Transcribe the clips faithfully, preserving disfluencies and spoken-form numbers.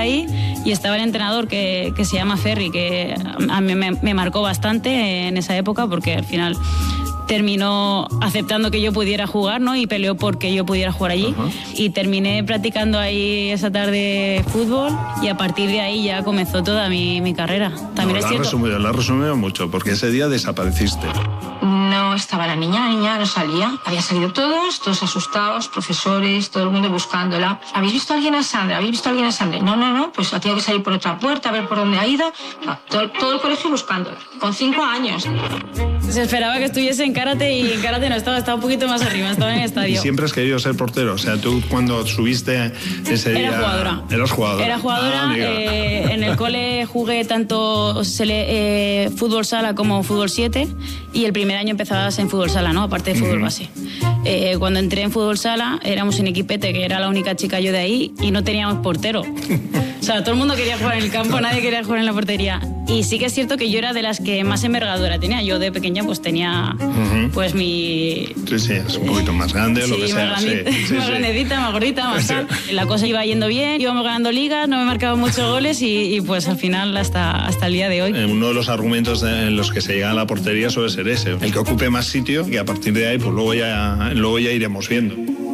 ahí y estaba el entrenador que, que se llama Ferri, que a mí me, me marcó bastante en esa época porque al final terminó aceptando que yo pudiera jugar, ¿no? Y peleó porque yo pudiera jugar allí. Uh-huh. Y terminé practicando ahí esa tarde fútbol y a partir de ahí ya comenzó toda mi, mi carrera. También no, es la cierto... resumido, la has resumido mucho, porque ese día desapareciste. No estaba la niña, la niña no salía. Habían salido todos, todos asustados, profesores, todo el mundo buscándola. ¿Habéis visto a alguien a Sandra? ¿Habéis visto a alguien a Sandra? No, no, no, pues ha tenido que salir por otra puerta, a ver por dónde ha ido. No, todo, todo el colegio buscándola, con cinco años. Se esperaba que estuviese en karate y en karate no estaba, estaba un poquito más arriba, estaba en el estadio. ¿Y siempre has querido ser portero? O sea, tú cuando subiste ese día... Era jugadora. Eras jugadora. Era jugadora. Ah, eh, en el cole jugué tanto sele, eh, fútbol sala como fútbol siete y el primer año empezabas en fútbol sala, ¿no? Aparte de fútbol uh-huh. base. Eh, cuando entré en fútbol sala éramos un equipete que era la única chica yo de ahí y no teníamos portero. O sea, todo el mundo quería jugar en el campo, nadie quería jugar en la portería. Y sí que es cierto que yo era de las que más envergadura tenía. Yo de pequeña pues tenía uh-huh. pues mi... Sí, sí, es un poquito más grande, sí, lo que más sea. Grandita, sí, sí, más sí. grandecita, más gordita, más tal. La cosa iba yendo bien, íbamos ganando ligas, no me marcaban muchos goles y, y pues al final hasta, hasta el día de hoy. Uno de los argumentos en los que se llega a la portería suele ser ese, el que ocupe más sitio y a partir de ahí pues luego ya, luego ya iremos viendo.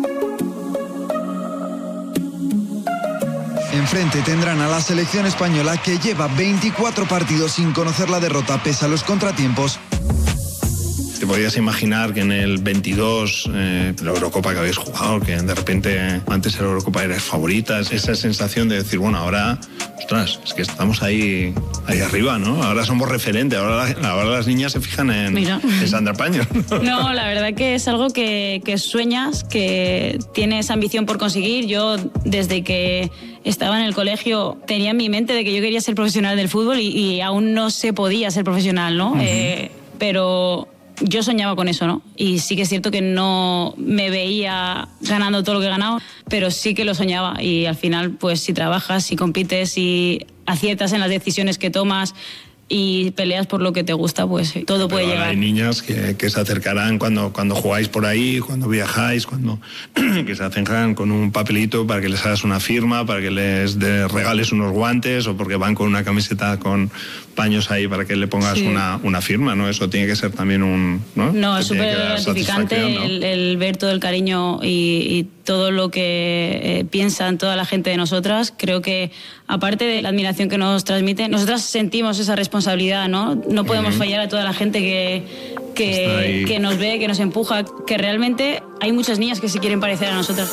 Enfrente tendrán a la selección española que lleva veinticuatro partidos sin conocer la derrota pese a los contratiempos. ¿Te podías imaginar que en el veintidós, eh, la Eurocopa que habéis jugado, que de repente antes la Eurocopa eras favorita, esa sensación de decir, bueno, ahora, ostras, es que estamos ahí, ahí arriba, ¿no? Ahora somos referentes, ahora, la, ahora las niñas se fijan en, en Sandra Paños. No, la verdad que es algo que, que sueñas, que tienes ambición por conseguir. Yo, desde que estaba en el colegio, tenía en mi mente de que yo quería ser profesional del fútbol y, y aún no se podía ser profesional, ¿no? Uh-huh. Eh, pero... yo soñaba con eso, ¿no? Y sí que es cierto que no me veía ganando todo lo que he ganado, pero sí que lo soñaba. Y al final, pues si trabajas, si compites, si aciertas en las decisiones que tomas y peleas por lo que te gusta, pues todo puede Pero llegar. Hay niñas que, que se acercarán cuando, cuando jugáis por ahí, cuando viajáis, cuando que se acercan con un papelito para que les hagas una firma, para que les de, regales unos guantes o porque van con una camiseta con paños ahí para que le pongas sí. una, una firma, ¿no? Eso tiene que ser también un... No, no es súper gratificante, ¿no? el, el ver todo el cariño y, y todo lo que eh, piensan toda la gente de nosotras. Creo que, aparte de la admiración que nos transmite, nosotras sentimos esa responsabilidad, ¿no? No podemos uh-huh. fallar a toda la gente que, que, que nos ve, que nos empuja, que realmente hay muchas niñas que se quieren parecer a nosotras.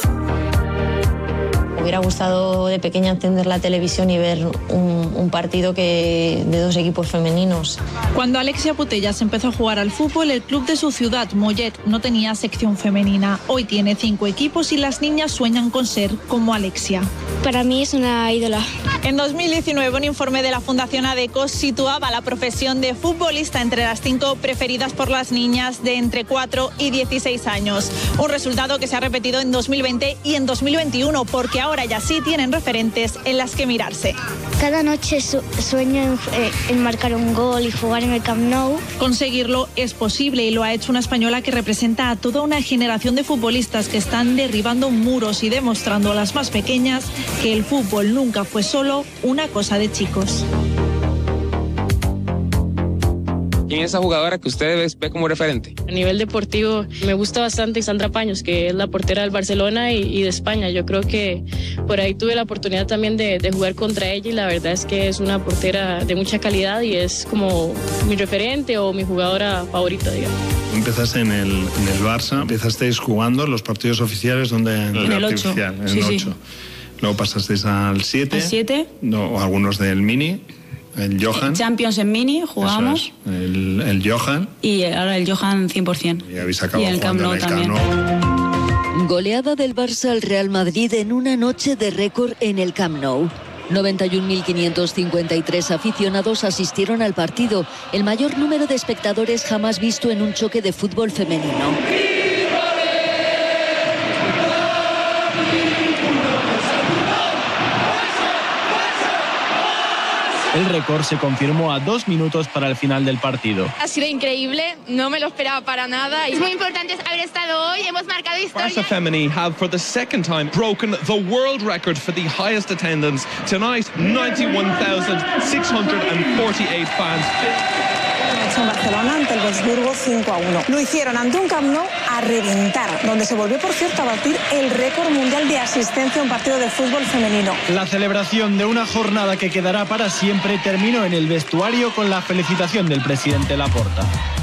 Me hubiera gustado de pequeña encender la televisión y ver un, un partido que, de dos equipos femeninos. Cuando Alexia Putellas empezó a jugar al fútbol, el club de su ciudad, Mollet, no tenía sección femenina. Hoy tiene cinco equipos y las niñas sueñan con ser como Alexia. Para mí es una ídola. En dos mil diecinueve, un informe de la Fundación ADECO situaba la profesión de futbolista entre las cinco preferidas por las niñas de entre cuatro y dieciséis años. Un resultado que se ha repetido en dos mil veinte y en dos mil veintiuno, porque ahora ya sí tienen referentes en las que mirarse. Cada noche su- sueño en, eh, en marcar un gol y jugar en el Camp Nou. Conseguirlo es posible y lo ha hecho una española que representa a toda una generación de futbolistas que están derribando muros y demostrando a las más pequeñas que el fútbol nunca fue solo una cosa de chicos. ¿Quién es esa jugadora que usted ve como referente? A nivel deportivo me gusta bastante Sandra Paños, que es la portera del Barcelona y, y de España. Yo creo que por ahí tuve la oportunidad también de, de jugar contra ella y la verdad es que es una portera de mucha calidad y es como mi referente o mi jugadora favorita, digamos. Empezaste en el, en el Barça, empezasteis jugando los partidos oficiales donde en el ocho. En sí, el sí. ocho. Luego pasasteis al siete. ¿Al siete? No, o algunos del Mini. El Johan. Champions en Mini jugamos. Es, el, el Johan. Y ahora el Johan cien por ciento. Y habéis acabado y el jugando en el también. Camp Nou. Goleada del Barça al Real Madrid en una noche de récord en el Camp Nou. noventa y un mil quinientos cincuenta y tres aficionados asistieron al partido, el mayor número de espectadores jamás visto en un choque de fútbol femenino. El récord se confirmó a dos minutos para el final del partido. Ha sido increíble, no me lo esperaba para nada. Es muy importante haber estado hoy, hemos marcado historia. Barça Femení have for the second time broken the world record for the highest attendance. Tonight, ninety-one thousand six hundred forty-eight fans. En Barcelona ante el Wolfsburgo cinco a uno. Lo hicieron ante un Camp Nou a reventar, donde se volvió, por cierto, a batir el récord mundial de asistencia a un partido de fútbol femenino. La celebración de una jornada que quedará para siempre terminó en el vestuario con la felicitación del presidente Laporta.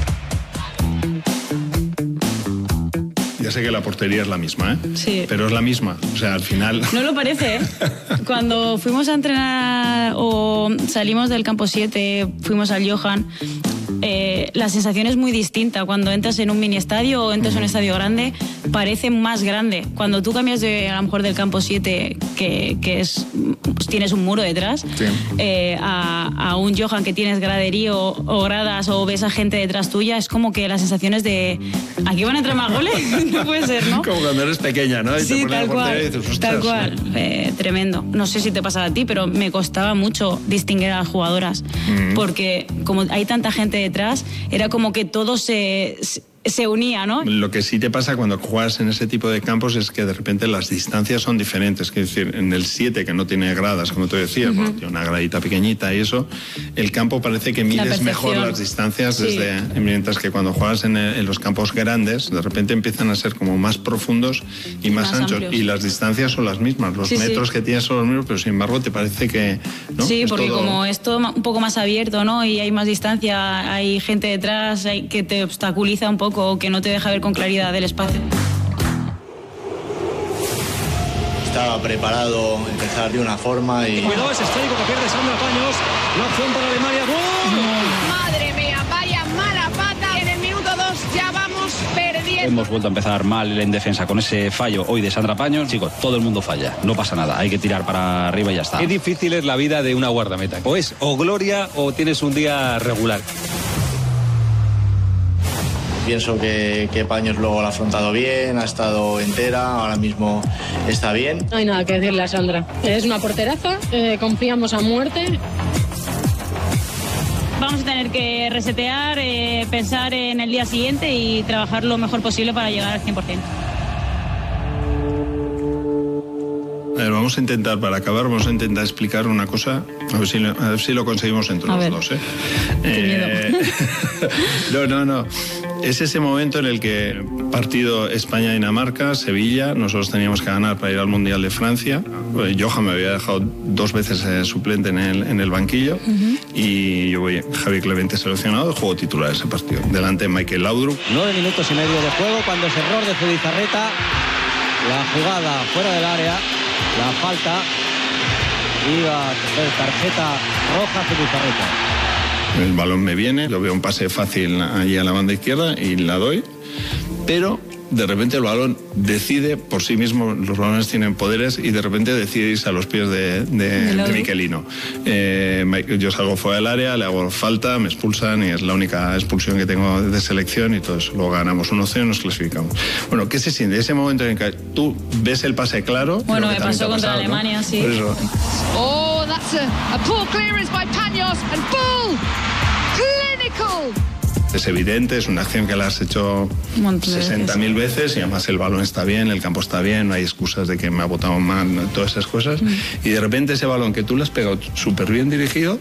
Ya sé que la portería es la misma, ¿eh? Sí. Pero es la misma. O sea, al final... No lo parece, ¿eh? Cuando fuimos a entrenar o salimos del campo siete, fuimos al Johan, eh, la sensación es muy distinta. Cuando entras en un mini estadio o entras en un estadio grande, parece más grande. Cuando tú cambias de, a lo mejor del campo siete, que, que es, pues tienes un muro detrás, sí. eh, a, a un Johan que tienes graderío o gradas o ves a gente detrás tuya, es como que la sensación es de... ¿Aquí van a entrar más goles? No puede ser, ¿no? Como cuando eres pequeña, ¿no? Y Sí, te tal cual, y dices, tal cual. Eh, tremendo. No sé si te pasa a ti, pero me costaba mucho distinguir a las jugadoras. Mm. Porque como hay tanta gente detrás, era como que todo se... se se unía, ¿no? Lo que sí te pasa cuando juegas en ese tipo de campos es que de repente las distancias son diferentes. Es decir, en el siete, que no tiene gradas, como tú decías, uh-huh. bueno, tiene una gradita pequeñita y eso, el campo parece que mides mejor las distancias, sí. desde, mientras que cuando juegas en, el, en los campos grandes, de repente empiezan a ser como más profundos y más, más anchos. Amplios. Y las distancias son las mismas, los sí, metros sí. que tienes son los mismos, pero sin embargo te parece que... ¿no? Sí, es porque todo... como es todo un poco más abierto, ¿no? Y hay más distancia, hay gente detrás hay, que te obstaculiza un poco, o que no te deja ver con claridad del espacio. Estaba preparado empezar de una forma y... Cuidado ese esférico que pierde Sandra Paños. La opción para Alemania. ¡Gol! Madre mía, vaya mala pata. En el minuto dos ya vamos perdiendo. Hemos vuelto a empezar mal en defensa con ese fallo hoy de Sandra Paños. Chicos, todo el mundo falla. No pasa nada. Hay que tirar para arriba y ya está. Qué difícil es la vida de una guardameta. O es o gloria o tienes un día regular. Pienso que, que Paños luego lo ha afrontado bien, ha estado entera, ahora mismo está bien. No hay nada que decirle a Sandra. Es una porteraza, eh, confiamos a muerte. Vamos a tener que resetear, eh, pensar en el día siguiente y trabajar lo mejor posible para llegar al cien por ciento. A ver, vamos a intentar, para acabar, vamos a intentar explicar una cosa, a ver si lo, a ver si lo conseguimos entre a los ver. dos, ¿eh? eh no, no, no. Es ese momento en el que partido España-Dinamarca, Sevilla, nosotros teníamos que ganar para ir al Mundial de Francia. Johan me había dejado dos veces eh, suplente en el, en el banquillo uh-huh. y yo voy, Javi Clemente seleccionado, juego titular ese partido. Delante Michael Laudrup. Nueve minutos y medio de juego cuando es error de Zubizarreta. La jugada fuera del área, la falta, iba a tener tarjeta roja Zubizarreta. El balón me viene, lo veo un pase fácil allí a la banda izquierda y la doy, pero de repente el balón decide por sí mismo, los balones tienen poderes y de repente decide irse a los pies de, de, de Miquelino. Eh, yo salgo fuera del área, le hago falta, me expulsan y es la única expulsión que tengo de selección y todo eso. Luego ganamos uno cero y nos clasificamos. Bueno, ¿qué se siente? Ese momento en el que tú ves el pase claro. Bueno, me pasó contra pasado, Alemania, ¿no? sí. Por eso. Oh, that's a, a poor clearance by Paños and Bull. Clinical. Es evidente, es una acción que la has hecho sesenta mil veces y además el balón está bien, el campo está bien, no hay excusas de que me ha botado mal, todas esas cosas. Mm. Y de repente ese balón que tú le has pegado súper bien dirigido,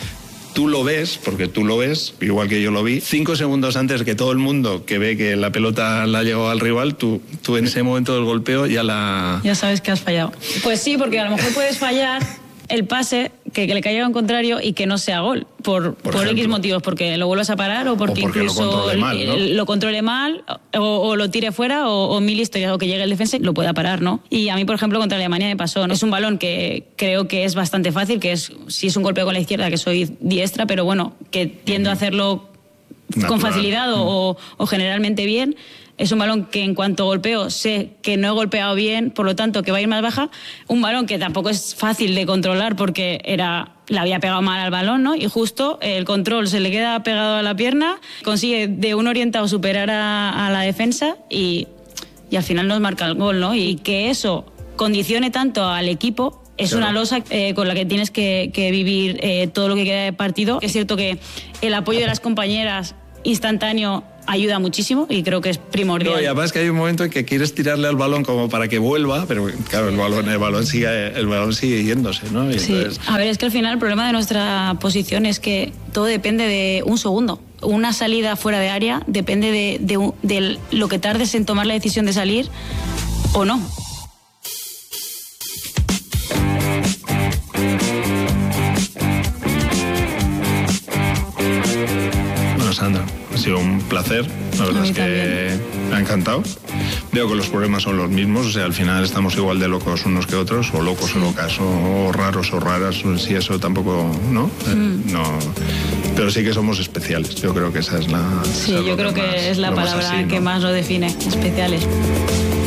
tú lo ves, porque tú lo ves, igual que yo lo vi, cinco segundos antes que todo el mundo que ve que la pelota la ha llegado al rival, tú, tú en ese momento del golpeo ya la... Ya sabes que has fallado. Pues sí, porque a lo mejor puedes fallar el pase, que, que le caiga en contrario y que no sea gol, por, por, por X motivos, porque lo vuelvas a parar o porque, o porque incluso lo controle mal, ¿no? lo controle mal o, o lo tire fuera o, o mil historias, o que llegue el defensa y lo pueda parar, ¿no? Y a mí, por ejemplo, contra Alemania me pasó, ¿no? Es un balón que creo que es bastante fácil, que es si es un golpeo con la izquierda, que soy diestra, pero bueno, que tiendo a hacerlo natural, con facilidad o, o generalmente bien. Es un balón que en cuanto golpeo sé que no he golpeado bien, por lo tanto que va a ir más baja. Un balón que tampoco es fácil de controlar porque era, le había pegado mal al balón, ¿no? Y justo el control se le queda pegado a la pierna, consigue de un orientado superar a, a la defensa y, y al final nos marca el gol, ¿no? Y que eso condicione tanto al equipo Es Claro. una losa eh, con la que tienes que, que vivir eh, todo lo que queda de partido. Es cierto que el apoyo de las compañeras instantáneo ayuda muchísimo y creo que es primordial. No, y además que hay un momento en que quieres tirarle al balón como para que vuelva, pero claro, el balón, el balón sigue, el balón sigue yéndose, ¿no? Y Sí. entonces, A ver, es que al final el problema de nuestra posición es que todo depende de un segundo. Una salida fuera de área depende de, de, un- de lo que tardes en tomar la decisión de salir o no. bueno, Sandra, ha sido un placer. La verdad A mí es que me ha encantado. Veo que los problemas son los mismos, o sea, al final estamos igual de locos unos que otros, o locos o locas, o, o raros o raras, si eso tampoco, ¿no? Eh, Mm. no. Pero sí que somos especiales, yo creo que esa es la... Sí, esa es yo lo creo más- que es la lo más palabra así, ¿no? que más lo define, especiales.